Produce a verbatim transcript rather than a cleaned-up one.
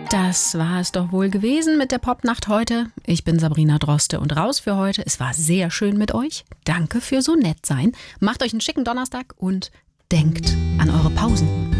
Das war es doch wohl gewesen mit der Popnacht heute. Ich bin Sabrina Droste und raus für heute. Es war sehr schön mit euch. Danke für so nett sein. Macht euch einen schicken Donnerstag und denkt an eure Pausen.